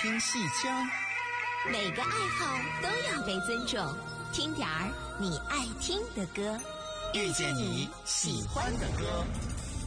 听戏腔， 每个爱好都要被尊重，听点儿你爱听的歌， 遇见你喜欢的歌。